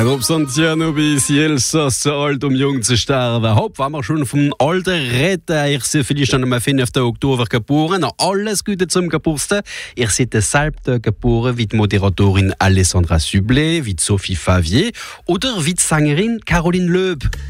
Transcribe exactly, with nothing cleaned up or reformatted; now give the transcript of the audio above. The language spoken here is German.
Ob Santiano bis Elsa so alt um jung zu sterben. Hopp, waren wir schon vom alten Retter. Ich sehe vielleicht schon am fünften Oktober geboren. Alles Gute zum Geburtstag. Ich sehe selbe geboren wie die Moderatorin Alessandra Sublet, wie Sophie Favier oder wie die Sängerin Caroline Loeb.